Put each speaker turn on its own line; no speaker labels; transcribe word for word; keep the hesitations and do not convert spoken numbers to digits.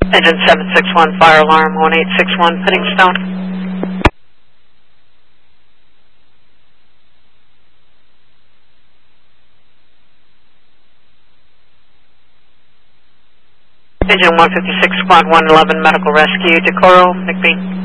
Engine seven six one, fire alarm one eight six one, Puddingstone. Engine one fifty-six, squad one eleven, medical rescue, Decorro, McBean.